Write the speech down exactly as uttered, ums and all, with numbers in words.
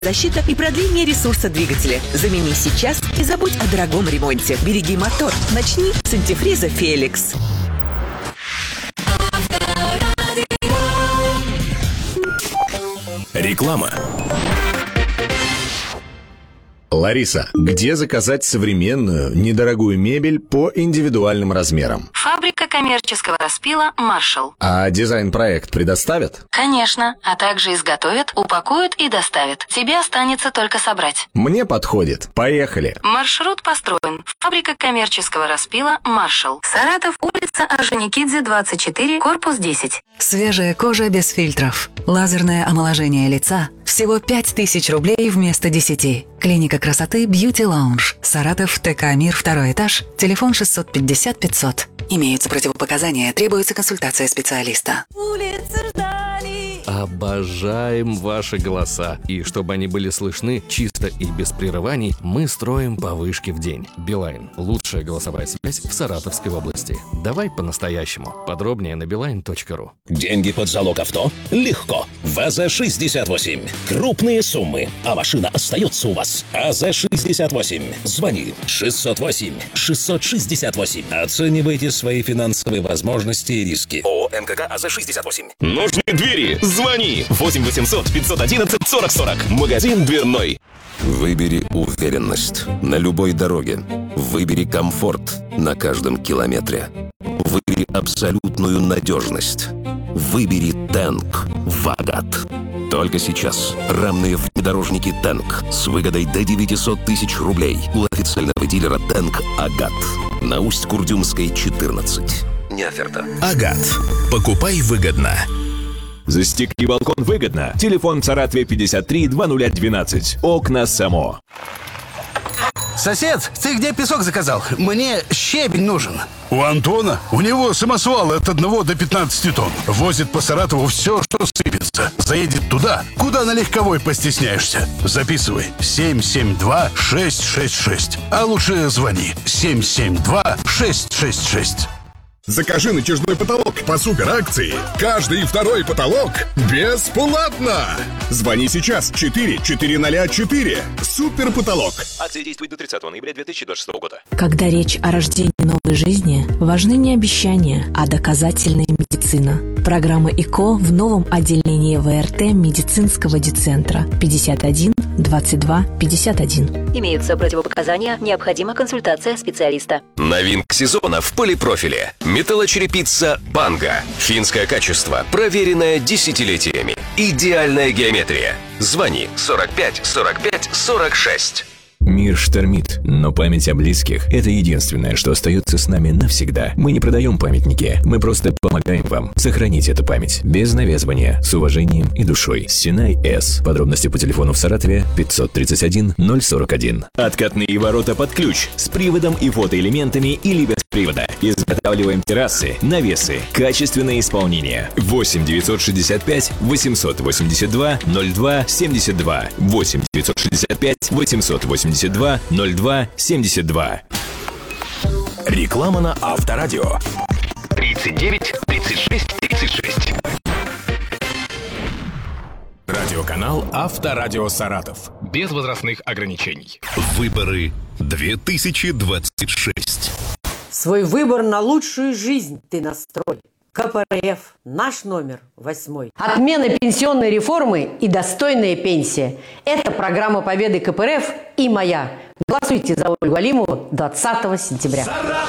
защита и продление ресурса двигателя. Замени сейчас и забудь о дорогом ремонте. Береги мотор. Начни с антифриза «Феликс». Реклама. Лариса, где заказать современную, недорогую мебель по индивидуальным размерам? Фабрика коммерческого распила «Маршалл». А дизайн-проект предоставят? Конечно, а также изготовят, упакуют и доставят. Тебе останется только собрать. Мне подходит. Поехали. Маршрут построен. Фабрика коммерческого распила «Маршалл». Саратов, улица Орджоникидзе, двадцать четыре, корпус десять. Свежая кожа без фильтров. Лазерное омоложение лица. Всего пять тысяч рублей вместо десяти. Клиника красоты Beauty Lounge. Саратов, ТК «Мир», второй этаж. Телефон шестьсот пятьдесят пятьсот. Имеются противопоказания, требуется консультация специалиста. Улицы ждали. Обожаем ваши голоса. И чтобы они были слышны чисто и без прерываний, мы строим по вышке в день. Билайн. Лучшая голосовая связь в Саратовской области. Давай по-настоящему. Подробнее на билайн точка ру. Деньги под залог авто? Легко. ВАЗа шестьдесят восемь. Крупные суммы, а машина остается у вас. АЗ шестьдесят восемь. Звони шестьсот восемь шестьсот шестьдесят восемь. Оценивайте свои финансовые возможности и риски. ООО МКК АЗ шестьдесят восемь. Нужны двери? Звони восемь восемьсот пятьсот одиннадцать сорок сорок. Магазин дверной. Выбери уверенность на любой дороге. Выбери комфорт на каждом километре. Выбери абсолютную надежность. Выбери Тэнк Вагат. Только сейчас рамные внедорожники Тэнк с выгодой до девятьсот тысяч рублей у официального дилера Тэнк Агат на Усть-Курдюмской, четырнадцать. Не оферта. Агат. Покупай выгодно. Застекли балкон выгодно. Телефон в Саратове пятьдесят три двадцать двенадцать. Окна Само. Сосед, ты где песок заказал? Мне щебень нужен. У Антона? У него самосвал от одного до пятнадцати тонн. Возит по Саратову все, что сыпется. Заедет туда, куда на легковой постесняешься. Записывай. семь семь два шесть шесть шесть. А лучше звони. семь семь два шесть шесть шесть. Закажи натяжной потолок по суперакции. Каждый второй потолок бесплатно. Звони сейчас четыре четыре ноль четыре. Супер потолок. Акция действует до тридцатого ноября две тысячи двадцать шестого года. Когда речь о рождении новой жизни, важны не обещания, а доказательная медицина. Программа ИКО в новом отделении ВРТ медицинского дицентра пятьдесят один двадцать два пятьдесят один. Имеются противопоказания, необходима консультация специалиста. Новинка сезона в полипрофиле. Металлочерепица «Банга». Финское качество, проверенное десятилетиями. Идеальная геометрия. Звони сорок пять сорок пять сорок шесть. Мир штормит, но память о близких – это единственное, что остается с нами навсегда. Мы не продаем памятники, мы просто помогаем вам сохранить эту память. Без навязывания, с уважением и душой. Синай С. Подробности по телефону в Саратове пятьсот тридцать один ноль сорок один. Откатные ворота под ключ с приводом и фотоэлементами или без привода. Изготавливаем террасы, навесы, качественное исполнение. восемь девятьсот шестьдесят пять восемьсот восемьдесят два ноль два семьдесят два. восемь девятьсот шестьдесят пять восемьсот восемьдесят два ноль два семьдесят два. Реклама на Авторадио. тридцать девять тридцать шесть тридцать шесть. Радиоканал Авторадио Саратов. Без возрастных ограничений. Выборы две тысячи двадцать шесть. Свой выбор на лучшую жизнь ты настрой. КПРФ. Наш номер восьмой. Отмена пенсионной реформы и достойная пенсия. Это программа победы КПРФ и моя. Голосуйте за Ольгу Алимову двадцатого сентября.